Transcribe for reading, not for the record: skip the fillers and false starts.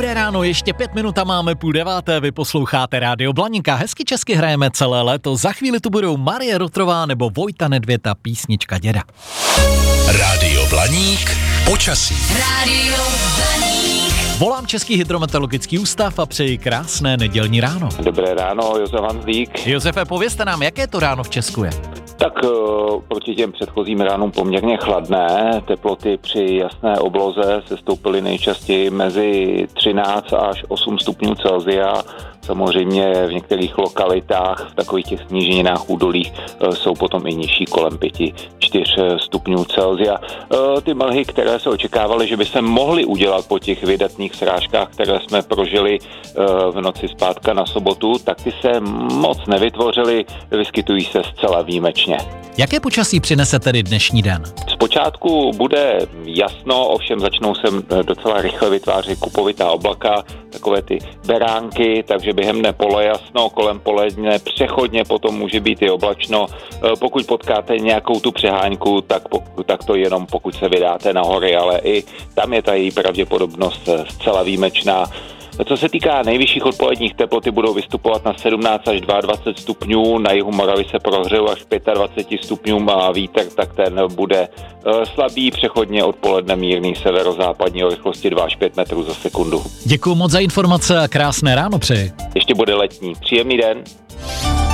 Dobré ráno, ještě 5 minut a máme 8:30, vy posloucháte Rádio Blaníka. Hezky česky hrajeme celé léto, za chvíli tu budou Marie Rotrová nebo Vojta Nedvěd a písnička Děda. Rádio Blaník, počasí. Rádio Blaník. Volám Český hydrometeorologický ústav a přeji krásné nedělní ráno. Dobré ráno, Josef Hanzlík. Josefe, povězte nám, jaké to ráno v Česku je? Tak proti těm předchozím ránům poměrně chladné. Teploty při jasné obloze se stoupily nejčastěji mezi 13 až 8 stupňů Celsia. Samozřejmě v některých lokalitách, v takových těch sníženinách údolích jsou potom i nižší kolem 5-4 stupňů Celsia. Ty mlhy, které se očekávaly, že by se mohly udělat po těch vydatných srážkách, které jsme prožili v noci z pátka na sobotu, tak ty se moc nevytvořily, vyskytují se zcela výjimečně. Jaké počasí přinese tedy dnešní den? Zpočátku bude jasno, ovšem začnou se docela rychle vytvářet kupovitá oblaka, takové ty beránky, takže během dne polojasno, kolem poledne přechodně potom může být i oblačno. Pokud potkáte nějakou tu přeháňku, tak to jenom pokud se vydáte na hory, ale i tam je ta její pravděpodobnost zcela výjimečná. Co se týká nejvyšších odpoledních, teploty budou vystupovat na 17 až 22 stupňů, na jihu Moravy se prohřejou až 25 stupňům a vítr, tak ten bude slabý, přechodně odpoledne mírný severozápadní o rychlosti 2 až 5 metrů za sekundu. Děkuju moc za informace a krásné ráno přeji. Ještě bude letní. Příjemný den.